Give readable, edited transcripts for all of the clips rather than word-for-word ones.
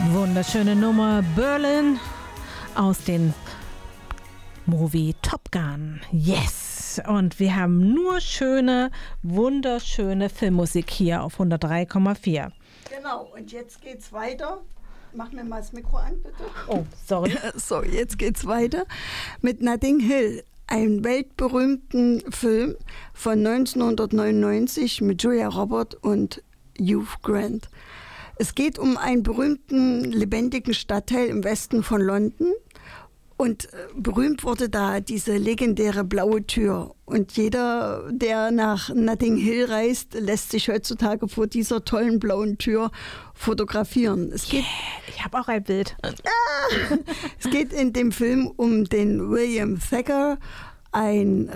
Wunderschöne Nummer Berlin aus dem Movie Top Gun. Yes! Und wir haben nur schöne, wunderschöne Filmmusik hier auf 103,4. Genau, und jetzt geht's weiter. Mach mir mal das Mikro an, bitte. Oh, sorry. So, jetzt geht's weiter mit Notting Hill, einem weltberühmten Film von 1999 mit Julia Roberts und Hugh Grant. Es geht um einen berühmten, lebendigen Stadtteil im Westen von London. Und berühmt wurde da diese legendäre blaue Tür. Und jeder, der nach Notting Hill reist, lässt sich heutzutage vor dieser tollen blauen Tür fotografieren. Ich habe auch ein Bild. Es geht in dem Film um den William Thacker, ein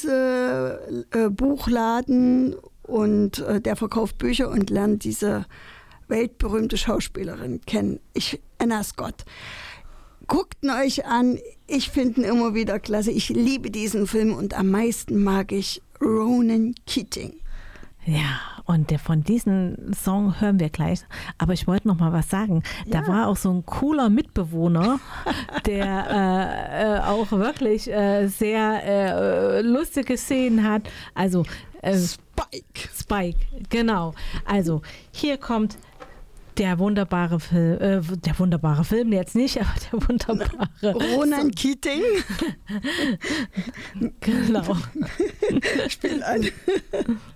Reisebuchladen, und der verkauft Bücher und lernt diese weltberühmte Schauspielerin kennen. Anna Scott. Guckt ihn euch an. Ich finde ihn immer wieder klasse. Ich liebe diesen Film und am meisten mag ich Ronan Keating. Ja, und von diesem Song hören wir gleich. Aber ich wollte noch mal was sagen. Ja. Da war auch so ein cooler Mitbewohner, der auch wirklich sehr lustige Szenen hat. Also Spike, genau. Also hier kommt der wunderbare Film jetzt nicht, aber der wunderbare Ronan Keating. Genau. Spiel an.